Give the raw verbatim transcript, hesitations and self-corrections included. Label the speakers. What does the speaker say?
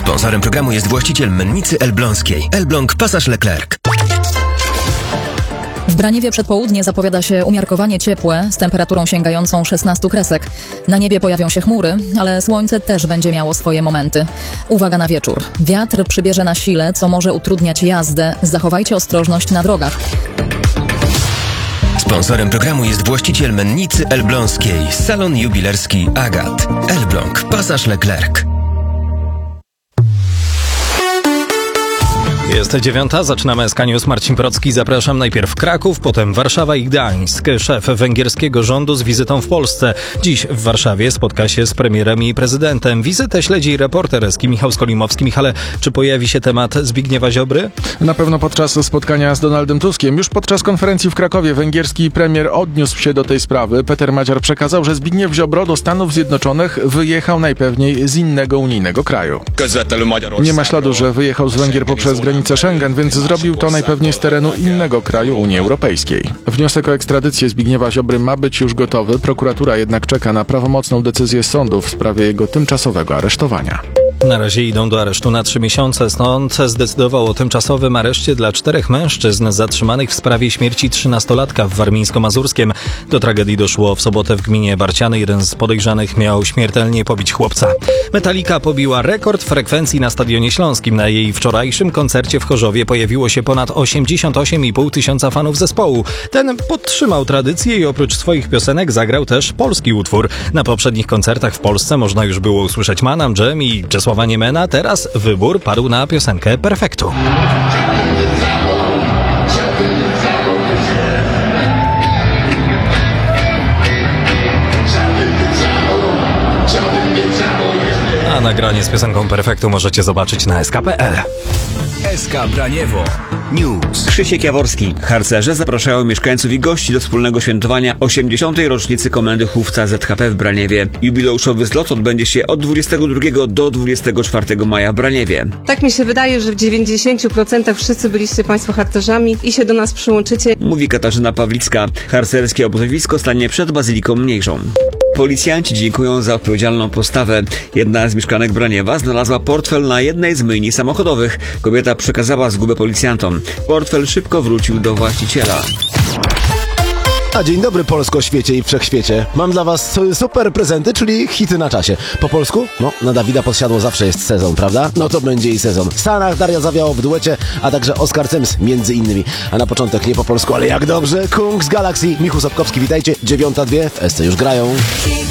Speaker 1: Sponsorem programu jest właściciel mennicy Elbląskiej. Elbląg Passage Leclerc.
Speaker 2: W Braniewie przed południe zapowiada się umiarkowanie ciepłe z temperaturą sięgającą szesnastu kresek. Na niebie pojawią się chmury, ale słońce też będzie miało swoje momenty. Uwaga na wieczór. Wiatr przybierze na sile, co może utrudniać jazdę. Zachowajcie ostrożność na drogach.
Speaker 1: Sponsorem programu jest właściciel mennicy Elbląskiej. Salon jubilerski Agat. Elbląg Passage Leclerc.
Speaker 3: Jest dziewiąta, zaczynamy S K News. Marcin Procki, zapraszam. Najpierw Kraków, potem Warszawa i Gdańsk. Szef węgierskiego rządu z wizytą w Polsce. Dziś w Warszawie spotka się z premierem i prezydentem. Wizytę śledzi reporter S K Michał Skolimowski. Michale, czy pojawi się temat Zbigniewa Ziobry?
Speaker 4: Na pewno podczas spotkania z Donaldem Tuskiem. Już podczas konferencji w Krakowie węgierski premier odniósł się do tej sprawy. Peter Madziar przekazał, że Zbigniew Ziobro do Stanów Zjednoczonych wyjechał najpewniej z innego unijnego kraju. Nie ma śladu, że wyjechał z Węgier poprzez granicę Schengen, więc zrobił to najpewniej z terenu innego kraju Unii Europejskiej. Wniosek o ekstradycję Zbigniewa Ziobry ma być już gotowy. Prokuratura jednak czeka na prawomocną decyzję sądu w sprawie jego tymczasowego aresztowania.
Speaker 3: Na razie idą do aresztu na trzy miesiące. Sąd zdecydował o tymczasowym areszcie dla czterech mężczyzn zatrzymanych w sprawie śmierci trzynastolatka w Warmińsko-Mazurskiem. Do tragedii doszło w sobotę w gminie Barciany. Jeden z podejrzanych miał śmiertelnie pobić chłopca. Metallica pobiła rekord frekwencji na Stadionie Śląskim. Na jej wczorajszym koncercie w Chorzowie pojawiło się ponad osiemdziesiąt osiem i pół tysiąca fanów zespołu. Ten podtrzymał tradycję i oprócz swoich piosenek zagrał też polski utwór. Na poprzednich koncertach w Polsce można już było usłyszeć Manam, Dżem i Czesława Niemena. Teraz wybór padł na piosenkę Perfektu. A nagranie z piosenką Perfektu możecie zobaczyć na S K kropka P L.
Speaker 1: S K Braniewo News.
Speaker 5: Krzysiek Jaworski. Harcerze zapraszają mieszkańców i gości do wspólnego świętowania osiemdziesiątej rocznicy komendy chówca Z H P w Braniewie. Jubileuszowy zlot odbędzie się od dwudziestego drugiego do dwudziestego czwartego maja w Braniewie.
Speaker 6: Tak mi się wydaje, że w dziewięćdziesięciu procentach wszyscy byliście Państwo harcerzami i się do nas przyłączycie.
Speaker 5: Mówi Katarzyna Pawlicka. Harcerskie obozowisko stanie przed Bazyliką Mniejszą. Policjanci dziękują za odpowiedzialną postawę. Jedna z mieszkanek Braniewa znalazła portfel na jednej z myjni samochodowych. Kobieta przekazała zgubę policjantom. Portfel szybko wrócił do właściciela.
Speaker 7: A dzień dobry Polsko, świecie i wszechświecie. Mam dla was super prezenty, czyli hity na czasie. Po polsku? No, na Dawida Podsiadło zawsze jest sezon, prawda? No to będzie i sezon. W Stanach Daria Zawiało w duecie, a także Oskar Cyms między innymi. A na początek nie po polsku, ale jak dobrze, Kung z Galaxy, Michu Sapkowski, witajcie. Dziewiąta dwie w S C już grają.